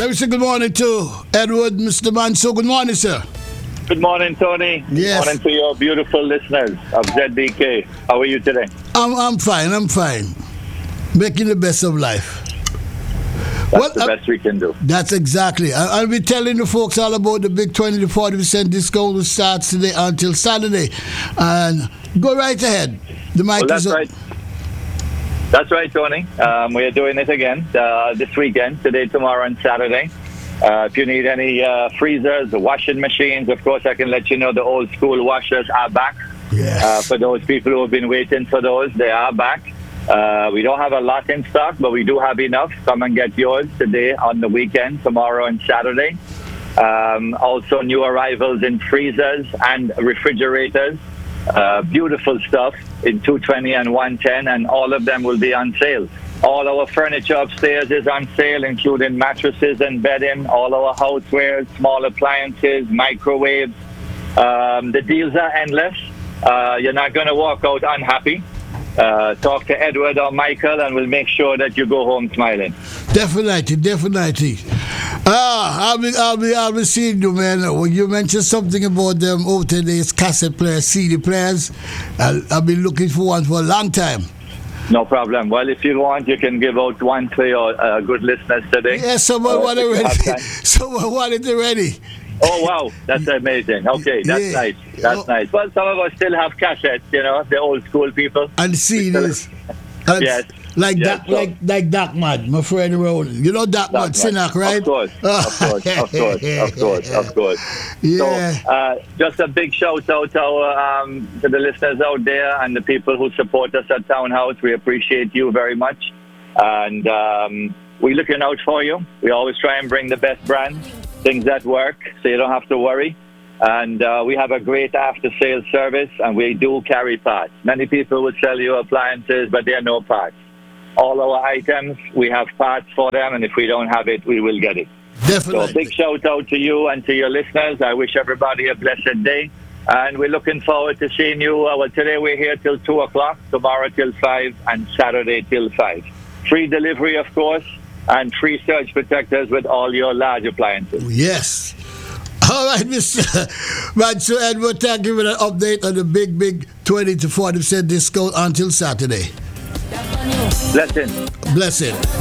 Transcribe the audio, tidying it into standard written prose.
Let me say good morning to Edward, Mr. Manso. Good morning, sir. Good morning, Tony. Yes. Good morning to your beautiful listeners of ZBK. How are you today? I'm fine. Making the best of life. That's the best we can do. That's exactly. I'll be telling the folks all about the big 20 to 40% discount which starts today until Saturday. And go right ahead. The mic Well, that's is up. right. That's right, Tony. We are doing it again this weekend, today, tomorrow, and Saturday. If you need any freezers, washing machines, of course, I can let you know the old school washers are back. Yes. For those people who have been waiting for those, they are back. We don't have a lot in stock, but we do have enough. Come and get yours today, on the weekend, tomorrow, and Saturday. Also, new arrivals in freezers and refrigerators. Beautiful stuff in 220 and 110, and all of them will be on sale. All our furniture upstairs is on sale, including mattresses and bedding, all our housewares, small appliances, microwaves. The deals are endless. You're not going to walk out unhappy. Talk to Edward or Michael, and we'll make sure that you go home smiling. Definitely. I'll be seeing you, man. When you mentioned something about them out today's cassette players, CD players, I've been looking for one for a long time. No problem. Well, if you want, you can give out one to your good listeners today. Yeah, someone want it ready. Someone want it already. Oh, wow. That's amazing. Okay, that's nice. That's nice. Well, some of us still have cassettes, the old school people. And CDs. Yes. Like yes, like Doc Mad, my friend around. You know Doc Mad, Sinach, right? Of course. Yeah. So, just a big shout out to the listeners out there and the people who support us at Townhouse. We appreciate you very much. And we're looking out for you. We always try and bring the best brand, things that work, so you don't have to worry. And we have a great after-sales service, and we do carry parts. Many people would sell you appliances, but there are no parts. All our items, we have parts for them, and if we don't have it, we will get it. Definitely. So big shout out to you and to your listeners. I wish everybody a blessed day. And we're looking forward to seeing you. Well, today we're here till 2 o'clock, tomorrow till 5, and Saturday till 5. Free delivery, of course, and free surge protectors with all your large appliances. Yes. All right, Mr. Manso Edward, thank you for the update on the big 20 to 40% discount until Saturday. Blessing.